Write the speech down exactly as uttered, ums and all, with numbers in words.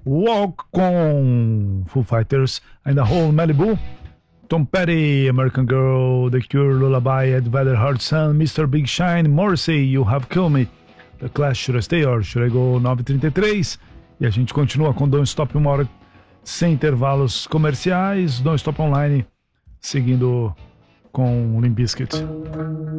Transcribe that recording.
Walk com Foo Fighters, ainda Whole Malibu, Tom Petty, American Girl, The Cure, Lullaby, Ed Vedder, Hard Sun, mister Big Shine, Morrissey, You Have Killed Me, The Clash, Should I Stay or Should I Go, nove e trinta e três, e a gente continua com Don't Stop, uma hora sem intervalos comerciais, Don't Stop Online, seguindo com Limp Bizkit.